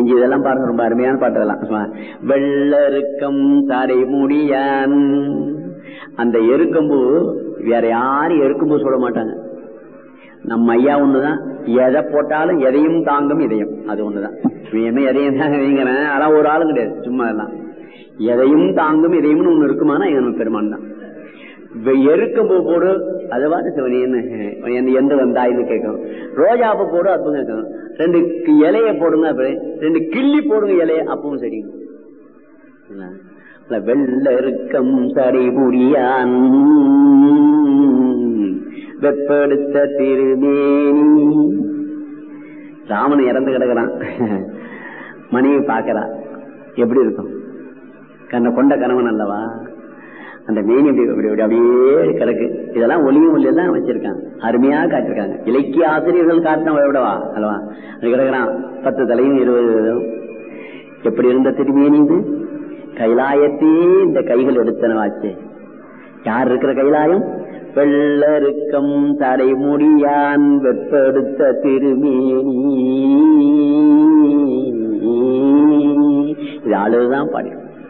இங்க இதெல்லாம் பாருங்க, ரொம்ப அருமையான பாட்டெல்லாம். வெள்ளருக்கம் தடை முடியான். அந்த எருக்கம்பூ வேற யாரும் எருக்கம்பூ சொல்ல மாட்டாங்க. நம்ம ஐயா ஒண்ணுதான், எதை போட்டாலும் எதையும் தாங்கும் இதயம். அது ஒண்ணுதான். என்ன எதையும் தாங்க வைங்கிறேன், அதான் ஒரு ஆளும் கிடையாது, சும்மா எல்லாம் எதையும் தாங்கும் இதயம்னு ஒண்ணு இருக்குமானா எங்க பெருமான் தான். எருக்கம்பூ போடு, அதுவாது சிவனின்னு எந்த வந்தாயின்னு கேட்கணும். ரோஜாப்பூ போடு, அப்பவும் கேட்கணும். 2 இலைய போடுங்க, அப்படி 2 கிள்ளி போடுங்க இலைய, அப்பவும் சரிங்க. வெள்ளருக்கம் தடை முடியான் வெப்படுத்த திருமேனி. ராமன் இறந்து கிடக்கிறான், மனைவி பாக்கிறா, எப்படி இருக்கும்? கண்ண கொண்ட கணவன் அல்லவா, அந்த மேனி அப்படியே கிடக்கு. இதெல்லாம் ஒளியும் ஒளியெல்லாம் வச்சிருக்காங்க, அருமையா காட்டிருக்காங்க. இலக்கிய ஆசிரியர்கள் காட்டினா விடவா அல்லவா? அது கிடக்குறான், 10 தலையும் 20. எப்படி இருந்த திருமேனி இது? கைலாயத்தையே இந்த கைகள் எடுத்தனவாச்சு. யார் இருக்கிற கைலாயம்? வெள்ளருக்கம் தடை முடியான் வெப்படுத்த திருமேனி. இது ஆளுதான் பாடி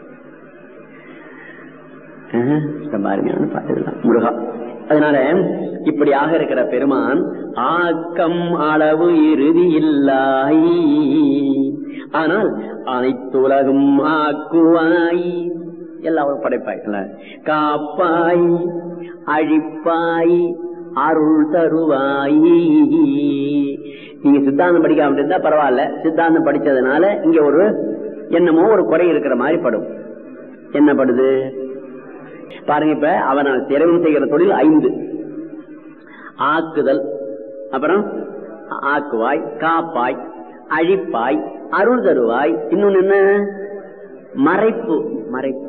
அருமையான பாட்டுதான் முருகா. அதனால இப்படியாக இருக்கிற பெருமான் ஆக்கம் அளவு இறுதி இல்லாய். ஆனால் அனைத்துலகும் ஆக்குவாய், எல்லாரும் படைப்பாய், காப்பாய், அழிப்பாய், அருள் தருவாய். நீங்க சித்தாந்தம் படிக்காம இருந்தா பரவாயில்ல, சித்தாந்தம் படிச்சதுனால இங்க ஒரு என்னமோ ஒரு குறை இருக்கிற மாதிரி படும். என்ன படுது பாருங்க. இப்ப அவன் இறைவன் செய்கிற தொழில் 5: ஆக்குதல், அப்புறம் ஆக்குவாய், காப்பாய், அழிப்பாய், அருள் தருவாய். இன்னொன்னு என்ன? மறைப்பு. மறைப்பு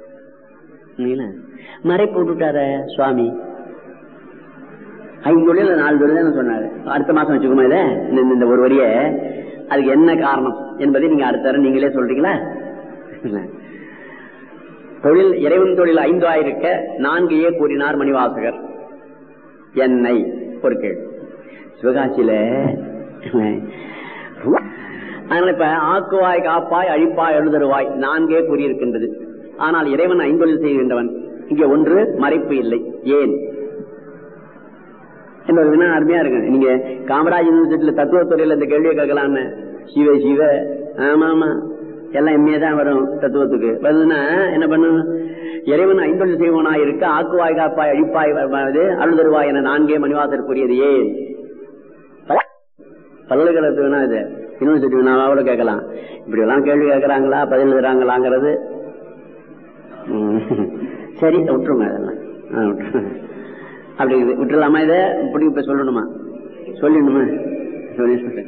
மறைப்பு விட்டுட்டார சுவாமி. 5 தொழில் 4 தொழில் சொன்னாரு. அடுத்த மாசம் வச்சுக்கோமா இத, இந்த ஒரு வரிய. அதுக்கு என்ன காரணம் என்பதை நீங்க அடுத்த நீங்களே சொல்றீங்களா? தொழில் இறைவன் தொழில் 5 ஆயிருக்க 4 கூறினார் மணிவாசகர். என்னை ஒரு கேள்வி சிவகாசியில. அதனால இப்ப ஆக்குவாய், காப்பாய், அழிப்பாய், எழுதருவாய் 4 கூறியிருக்கின்றது. ஆனால் இறைவன் 5 தொழில் செய்கின்றவன். இங்க 1 மறைப்பு இல்லை. ஏன் என்பது அருமையா இருக்கு. நீங்க காமராஜ் யூனிவர்சிட்டியில தத்துவத்துறையில இந்த கேள்வியை கேட்கலான்னு. சிவ சிவ ஆமா ஆமா எல்லாம் எம்ஏ தான் வரும் தத்துவத்துக்கு. வருதுன்னா என்ன பண்ணு? இறைவன் 5 தொழில் செய்வனா இருக்க ஆக்குவாய், காப்பாய், அழிப்பாய், அருள் தருவாய் என 4 மணிவாசர் கூறியது ஏன்? பல்கலைக்கழகத்து வேணா இது யூனிவர்சிட்டி வேணாவோட கேட்கலாம். இப்படி எல்லாம் கேள்வி கேட்கறாங்களா, பதில் எழுதுறாங்களாங்கிறது சரி விட்டுருங்க. அதெல்லாம் அப்படி விட்டுலாமா? இதை இப்படி இப்ப சொல்லணுமா? சொல்லணுமா? சொல்லி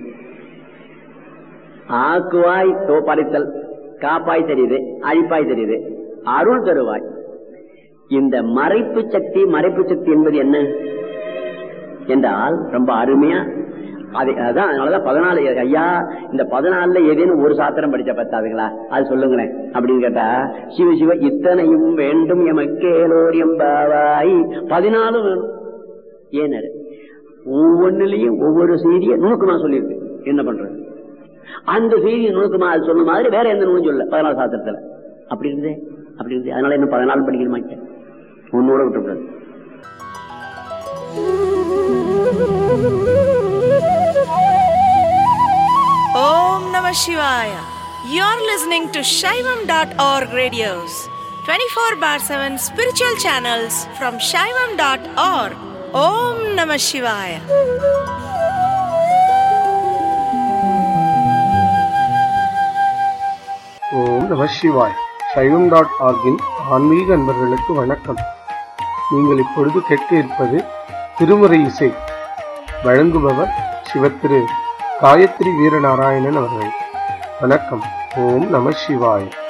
ஆக்குவாய் பறித்தல், காப்பாய் தெரியுது, அழிப்பாய் தெரியுது, அருள் தருவாய். இந்த மறைப்பு சக்தி, மறைப்பு சக்தி என்பது என்ன என்றால் ரொம்ப அருமையா அதான். அதனாலதான் 14 ஐயா இந்த 14ல ஏதேனும் ஒரு சாத்திரம் படிச்ச பத்தாதுங்களா? அது சொல்லுங்களேன் அப்படின்னு கேட்டா, சிவ சிவ இத்தனையும் வேண்டும் எமக்கேலோர் எம்பாவாய் 14 வேணும். ஏனர் ஒவ்வொன்னுலயும் ஒவ்வொரு செய்தியை நுணுக்கமா சொல்லியிருக்கு. என்ன பண்றது? அந்த செய்தியை நுணுக்கமா அது சொன்ன மாதிரி வேற எந்த நூலும் சொல்ல 14 சாத்திரத்துல. அப்படி இருந்தே அப்படி இருந்தே. அதனால இன்னும் 14 படிக்கணுமா? ஒன்னோட விட்டுக்கூடாது. Om Namah Shivaya. You're listening to Shaivam.org radios, 24/7 spiritual channels from Shaivam.org. Om Namah Shivaya. ஓம் நம சிவாய். சைவம்.org-இன் ஆன்மீக அன்பர்களுக்கு வணக்கம். நீங்கள் இப்பொழுது கேட்க இருப்பது திருமுறை இசை. வழங்குபவர் சிவத்திரு காயத்ரி வீரநாராயணன் அவர்கள். வணக்கம். ஓம் நம சிவாய்.